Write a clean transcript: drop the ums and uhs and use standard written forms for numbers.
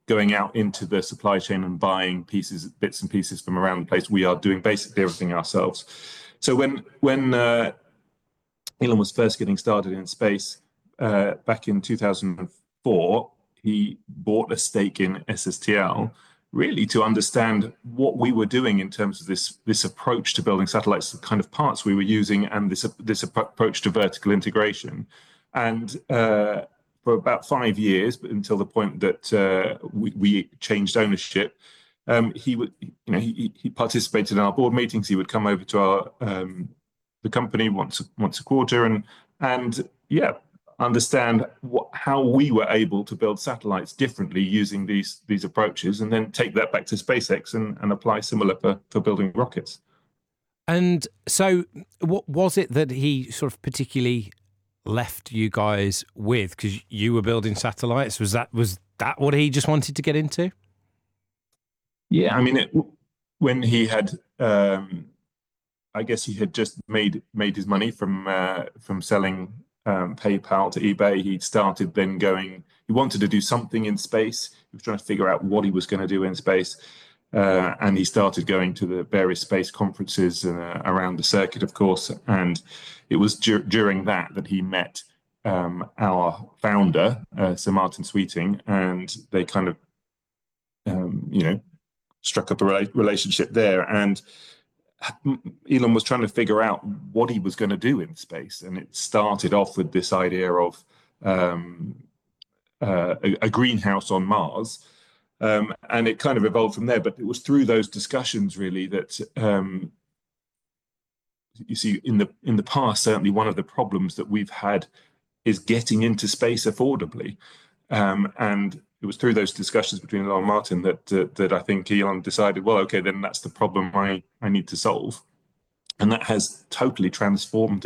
going out into the supply chain and buying bits and pieces from around the place. We are doing basically everything ourselves. So when Elon was first getting started in space back in 2004, he bought a stake in SSTL, really to understand what we were doing in terms of this approach to building satellites, the kind of parts we were using, and this approach to vertical integration. And for about 5 years, but until the point that we changed ownership, he participated in our board meetings. He would come over to our the company once a quarter and understand how we were able to build satellites differently using these approaches, and then take that back to SpaceX and apply similar for building rockets. And so what was it that he sort of particularly left you guys with? Because you were building satellites. Was that what he just wanted to get into? Yeah, I mean, when he had, I guess he had just made his money from selling PayPal to eBay. He started then he wanted to do something in space. He was trying to figure out what he was going to do in space. And he started going to the various space conferences around the circuit, of course. And it was during that he met our founder, Sir Martin Sweeting, and they kind of, struck up a relationship there. And Elon was trying to figure out what he was going to do in space. And it started off with this idea of a greenhouse on Mars. And it kind of evolved from there. But it was through those discussions, really, that you see in the past, certainly one of the problems that we've had is getting into space affordably. And it was through those discussions between Elon and Martin that I think Elon decided, well, okay, then that's the problem I need to solve. And that has totally transformed